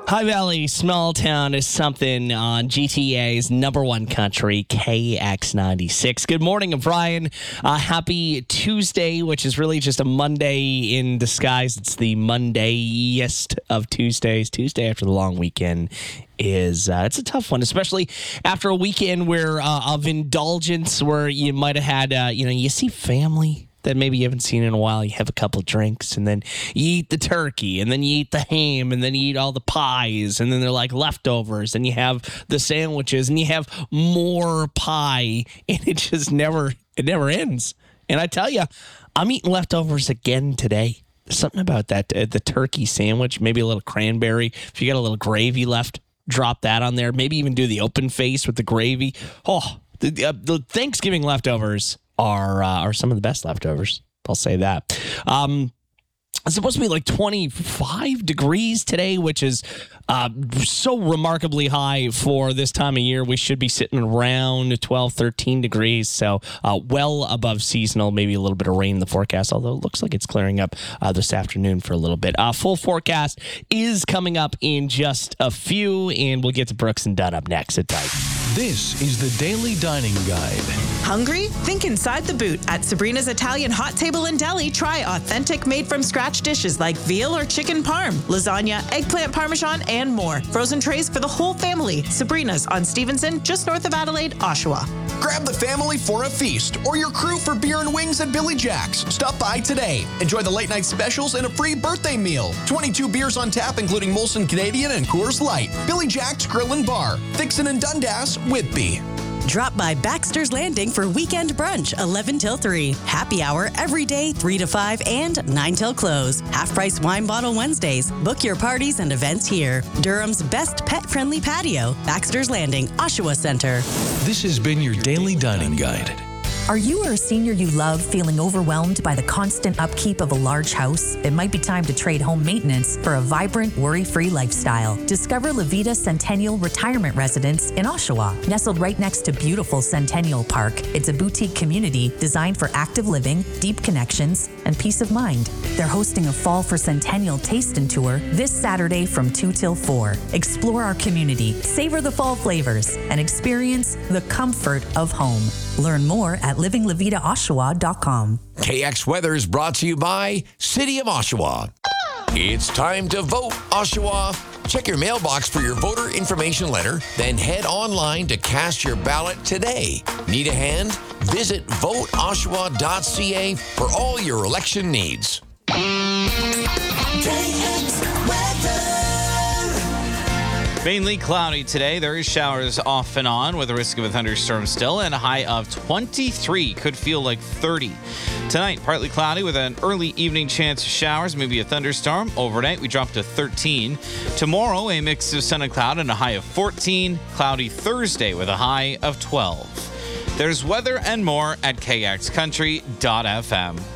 High Valley Small Town is something on GTA's number one country, KX96. Good morning, Brian. Happy Tuesday, which is really just a Monday in disguise. It's the Mondayest of Tuesdays. Tuesday after the long weekend is it's a tough one, especially after a weekend where of indulgence where you might have had, you see family that maybe you haven't seen in a while. You have a couple drinks, and then you eat the turkey, and then you eat the ham, and then you eat all the pies, and then they're like leftovers, and you have the sandwiches, and you have more pie, and it just never ends. And I tell you, I'm eating leftovers again today. There's something about that, the turkey sandwich, maybe a little cranberry. If you got a little gravy left, drop that on there. Maybe even do the open face with the gravy. Oh, the Thanksgiving leftovers are some of the best leftovers. I'll say that. It's supposed to be like 25 degrees today, which is so remarkably high for this time of year. We should be sitting around 12, 13 degrees. So well above seasonal, maybe a little bit of rain in the forecast, although it looks like it's clearing up this afternoon for a little bit. Full forecast is coming up in just a few, and we'll get to Brooks and Dunn up next at Tyke. This is the Daily Dining Guide. Hungry? Think inside the boot. At Sabrina's Italian Hot Table and Deli, try authentic made-from-scratch dishes like veal or chicken parm, lasagna, eggplant parmesan, and more. Frozen trays for the whole family. Sabrina's on Stevenson, just north of Adelaide, Oshawa. Grab the family for a feast or your crew for beer and wings at Billy Jack's. Stop by today. Enjoy the late night specials and a free birthday meal. 22 beers on tap, including Molson Canadian and Coors Light. Billy Jack's Grill and Bar. Dixon and Dundas, Whitby. Drop by Baxter's Landing for weekend brunch, 11 till 3. Happy hour every day, 3 to 5 and 9 till close. Half-price wine bottle Wednesdays. Book your parties and events here. Durham's best pet-friendly patio, Baxter's Landing, Oshawa Center. This has been your Daily Dining Guide. Are you or a senior you love feeling overwhelmed by the constant upkeep of a large house? It might be time to trade home maintenance for a vibrant, worry-free lifestyle. Discover Levita Centennial Retirement Residence in Oshawa. Nestled right next to beautiful Centennial Park, it's a boutique community designed for active living, deep connections, and peace of mind. They're hosting a Fall for Centennial Taste and Tour this Saturday from 2 till 4. Explore our community, savor the fall flavors, and experience the comfort of home. Learn more at livinglevitaoshawa.com. KX Weather is brought to you by City of Oshawa. It's time to vote, Oshawa. Check your mailbox for your voter information letter, then head online to cast your ballot today. Need a hand? Visit voteoshawa.ca for all your election needs. KX Weather. Mainly cloudy today. There is showers off and on with a risk of a thunderstorm still, and a high of 23. Could feel like 30. Tonight, partly cloudy with an early evening chance of showers, maybe a thunderstorm. Overnight, we drop to 13. Tomorrow, a mix of sun and cloud and a high of 14. Cloudy Thursday with a high of 12. There's weather and more at kxcountry.fm.